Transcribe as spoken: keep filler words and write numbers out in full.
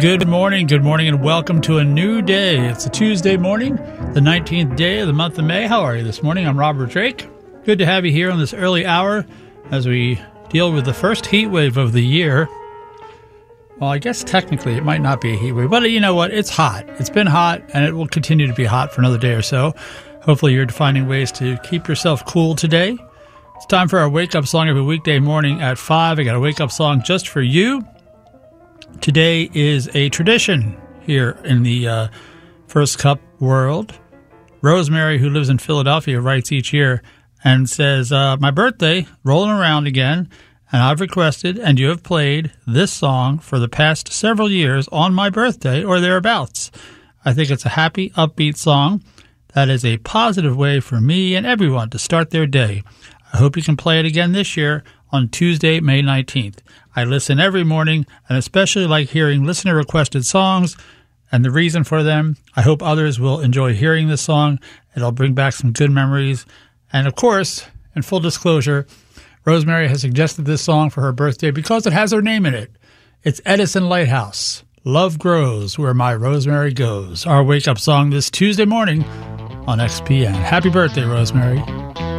Good morning, good morning, and welcome to a new day. It's a Tuesday morning, the nineteenth day of the month of May. How are you this morning? I'm Robert Drake. Good to have you here on this early hour as we deal with the first heat wave of the year. Well, I guess technically it might not be a heat wave, but you know what? It's hot. It's been hot, and it will continue to be hot for another day or so. Hopefully you're finding ways to keep yourself cool today. It's time for our wake-up song every weekday morning at five. I got a wake-up song just for you. Today is a tradition here in the uh, First Cup world. Rosemary, who lives in Philadelphia, writes each year and says, uh, my birthday, rolling around again, and I've requested, and you have played this song for the past several years on my birthday or thereabouts. I think it's a happy, upbeat song that is a positive way for me and everyone to start their day. I hope you can play it again this year on Tuesday, May nineteenth. I listen every morning and especially like hearing listener-requested songs and the reason for them. I hope others will enjoy hearing this song. It'll bring back some good memories. And, of course, in full disclosure, Rosemary has suggested this song for her birthday because it has her name in it. It's Edison Lighthouse. Love grows where my Rosemary goes. Our wake-up song this Tuesday morning on X P N. Happy birthday, Rosemary.